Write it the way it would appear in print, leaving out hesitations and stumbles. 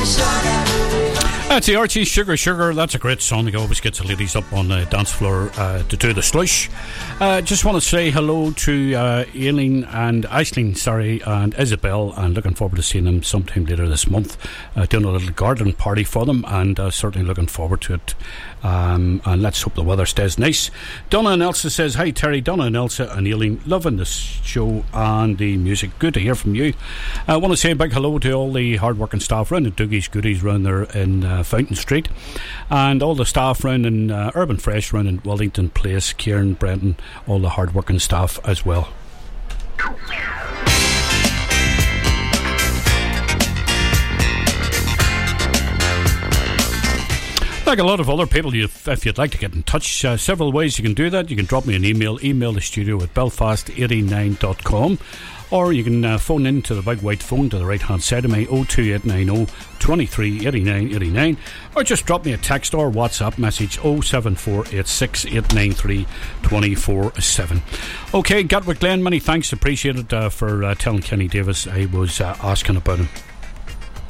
That's the Archie Sugar Sugar. That's a great song. It always gets the ladies up on the dance floor to do the slush. Just want to say hello to Aileen and Aisling, and Isabel, and looking forward to seeing them sometime later this month. Doing a little garden party for them, and certainly looking forward to it. And let's hope the weather stays nice. Donna and Elsa says, hi Terry. Donna and Elsa and Aileen, loving this show and the music. Good to hear from you. I want to say a big hello to all the hard-working staff around at Doogie's Goodies round there in Fountain Street, and all the staff round in Urban Fresh round in Wellington Place, Kieran, Brenton, all the hard-working staff as well. Like a lot of other people, if you'd like to get in touch, several ways you can do that. You can drop me an email the studio at belfast89.com, or you can phone in to the big white phone to the right hand side of me, 02890 23 89 89, or just drop me a text or WhatsApp message 07486 893 247. Okay, Gatwick Glen, many thanks, appreciate it for telling Kenny Davis I was asking about him.